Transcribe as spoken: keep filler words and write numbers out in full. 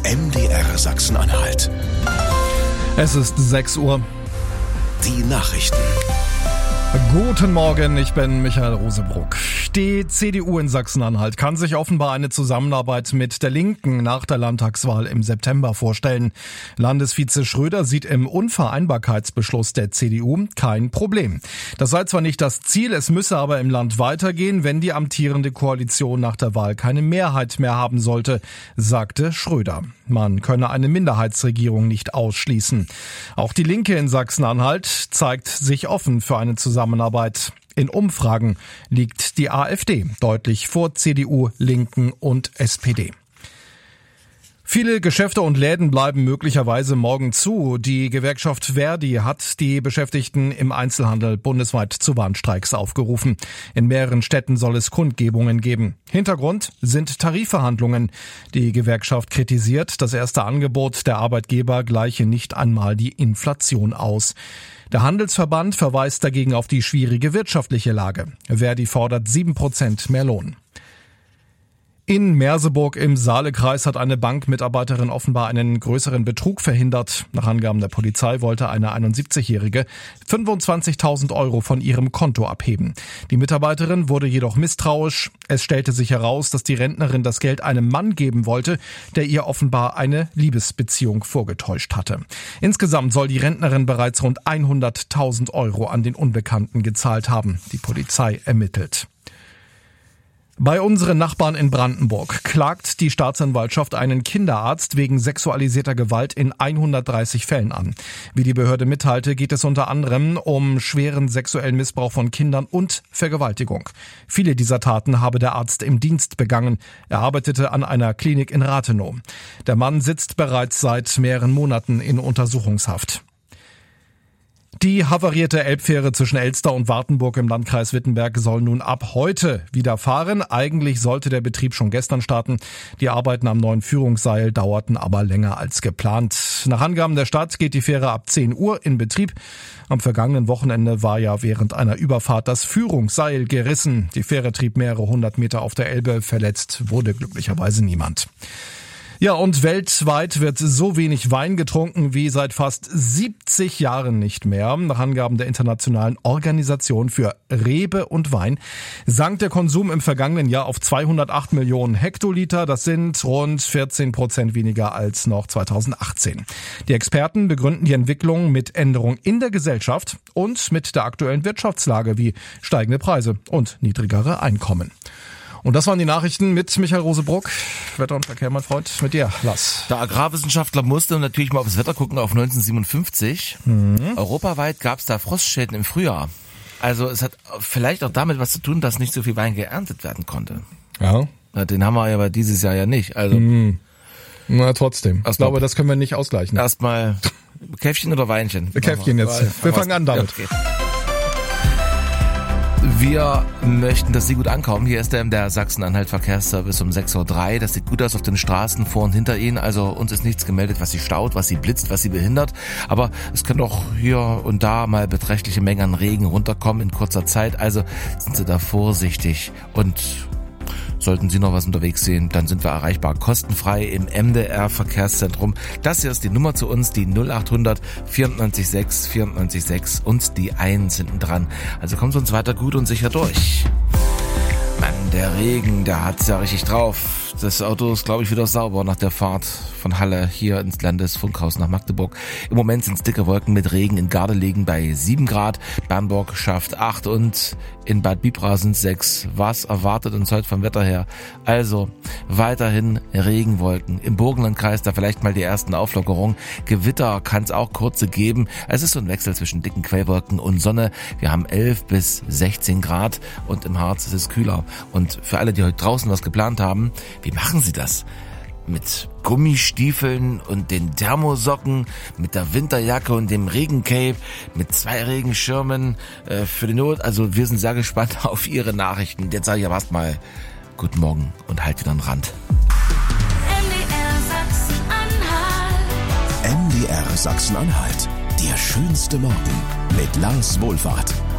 M D R Sachsen-Anhalt. Es ist sechs Uhr. Die Nachrichten. Guten Morgen, ich bin Michael Rosebruck. Die C D U in Sachsen-Anhalt kann sich offenbar eine Zusammenarbeit mit der Linken nach der Landtagswahl im September vorstellen. Landesvize Schröder sieht im Unvereinbarkeitsbeschluss der C D U kein Problem. Das sei zwar nicht das Ziel, es müsse aber im Land weitergehen, wenn die amtierende Koalition nach der Wahl keine Mehrheit mehr haben sollte, sagte Schröder. Man könne eine Minderheitsregierung nicht ausschließen. Auch die Linke in Sachsen-Anhalt zeigt sich offen für eine Zusammenarbeit. In Umfragen liegt die AfD deutlich vor C D U, Linken und S P D. Viele Geschäfte und Läden bleiben möglicherweise morgen zu. Die Gewerkschaft Verdi hat die Beschäftigten im Einzelhandel bundesweit zu Warnstreiks aufgerufen. In mehreren Städten soll es Kundgebungen geben. Hintergrund sind Tarifverhandlungen. Die Gewerkschaft kritisiert, das erste Angebot der Arbeitgeber gleiche nicht einmal die Inflation aus. Der Handelsverband verweist dagegen auf die schwierige wirtschaftliche Lage. Verdi fordert sieben Prozent mehr Lohn. In Merseburg im Saalekreis hat eine Bankmitarbeiterin offenbar einen größeren Betrug verhindert. Nach Angaben der Polizei wollte eine einundsiebzigjährige fünfundzwanzigtausend Euro von ihrem Konto abheben. Die Mitarbeiterin wurde jedoch misstrauisch. Es stellte sich heraus, dass die Rentnerin das Geld einem Mann geben wollte, der ihr offenbar eine Liebesbeziehung vorgetäuscht hatte. Insgesamt soll die Rentnerin bereits rund hunderttausend Euro an den Unbekannten gezahlt haben. Die Polizei ermittelt. Bei unseren Nachbarn in Brandenburg klagt die Staatsanwaltschaft einen Kinderarzt wegen sexualisierter Gewalt in hundertdreißig Fällen an. Wie die Behörde mitteilte, geht es unter anderem um schweren sexuellen Missbrauch von Kindern und Vergewaltigung. Viele dieser Taten habe der Arzt im Dienst begangen. Er arbeitete an einer Klinik in Rathenow. Der Mann sitzt bereits seit mehreren Monaten in Untersuchungshaft. Die havarierte Elbfähre zwischen Elster und Wartenburg im Landkreis Wittenberg soll nun ab heute wieder fahren. Eigentlich sollte der Betrieb schon gestern starten. Die Arbeiten am neuen Führungsseil dauerten aber länger als geplant. Nach Angaben der Stadt geht die Fähre ab zehn Uhr in Betrieb. Am vergangenen Wochenende war ja während einer Überfahrt das Führungsseil gerissen. Die Fähre trieb mehrere hundert Meter auf der Elbe. Verletzt wurde glücklicherweise niemand. Ja, und weltweit wird so wenig Wein getrunken wie seit fast siebzig Jahren nicht mehr. Nach Angaben der Internationalen Organisation für Rebe und Wein sank der Konsum im vergangenen Jahr auf zweihundertacht Millionen Hektoliter. Das sind rund vierzehn Prozent weniger als noch zweitausendachtzehn. Die Experten begründen die Entwicklung mit Änderungen in der Gesellschaft und mit der aktuellen Wirtschaftslage wie steigende Preise und niedrigere Einkommen. Und das waren die Nachrichten mit Michael Rosebruck. Wetter und Verkehr, mein Freund, mit dir, Lass. Der Agrarwissenschaftler musste natürlich mal aufs Wetter gucken auf neunzehnhundertsiebenundfünfzig. Mhm. Europaweit gab es da Frostschäden im Frühjahr. Also es hat vielleicht auch damit was zu tun, dass nicht so viel Wein geerntet werden konnte. Ja. Den haben wir aber dieses Jahr ja nicht. Also mhm. Na trotzdem. Ich glaube, das können wir nicht ausgleichen. Erstmal Käffchen oder Weinchen? Käffchen jetzt. Wir fangen an damit. Okay. Wir möchten, dass Sie gut ankommen. Hier ist der, der Sachsen-Anhalt-Verkehrsservice um sechs Uhr drei. Das sieht gut aus auf den Straßen vor und hinter Ihnen. Also uns ist nichts gemeldet, was Sie staut, was Sie blitzt, was Sie behindert. Aber es können auch hier und da mal beträchtliche Mengen an Regen runterkommen in kurzer Zeit. Also sind Sie da vorsichtig. Und sollten Sie noch was unterwegs sehen, dann sind wir erreichbar kostenfrei im M D R-Verkehrszentrum. Das hier ist die Nummer zu uns, die null achthundert vierundneunzig sechs vierundneunzig sechs und die eins hinten dran. Also kommt uns weiter gut und sicher durch. Mann, der Regen, der hat's ja richtig drauf. Das Auto ist, glaube ich, wieder sauber nach der Fahrt von Halle hier ins Landesfunkhaus nach Magdeburg. Im Moment sind dicke Wolken mit Regen in Garde liegen bei sieben Grad. Bernburg schafft acht und in Bad Bibra sind sechs. Was erwartet uns heute vom Wetter her? Also weiterhin Regenwolken. Im Burgenlandkreis da vielleicht mal die ersten Auflockerungen. Gewitter kann es auch kurze geben. Es ist so ein Wechsel zwischen dicken Quellwolken und Sonne. Wir haben elf bis sechzehn Grad und im Harz ist es kühler. Und für alle, die heute draußen was geplant haben, wie machen Sie das? Mit Gummistiefeln und den Thermosocken, mit der Winterjacke und dem Regencape, mit zwei Regenschirmen äh, für die Not. Also wir sind sehr gespannt auf Ihre Nachrichten. Jetzt sage ich aber erstmal guten Morgen und halt wieder an den Rand. M D R Sachsen-Anhalt. M D R Sachsen-Anhalt. Der schönste Morgen mit Lars Wohlfahrt.